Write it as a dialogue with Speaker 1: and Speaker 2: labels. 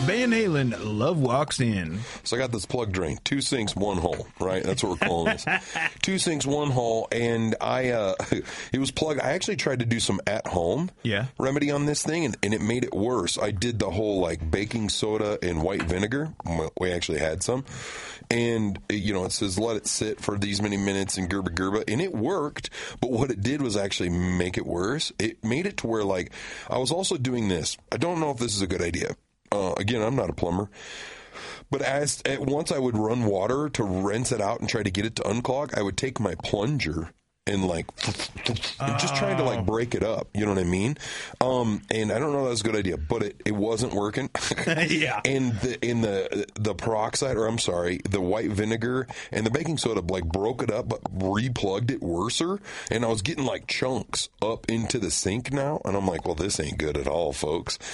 Speaker 1: Van Halen, Love Walks In.
Speaker 2: So I got this plug drain, 2 sinks, 1 hole, right? That's what we're calling this. 2 sinks, 1 hole, and it was plugged. I actually tried to do some at-home remedy on this thing, and it made it worse. I did the whole, like, baking soda and white vinegar. We actually had some. And, it says let it sit for these many minutes and gerba, and it worked. But what it did was actually make it worse. It made it to where, like, I was also doing this. I don't know if this is a good idea. Again, I'm not a plumber. But once I would run water to rinse it out and try to get it to unclog, I would take my plunger and just trying to like break it up. You know what I mean? And I don't know if that's a good idea, but it wasn't working.
Speaker 1: Yeah.
Speaker 2: And the peroxide, or I'm sorry, the white vinegar and the baking soda like broke it up, but replugged it worser. And I was getting like chunks up into the sink now. And I'm like, well, this ain't good at all, folks.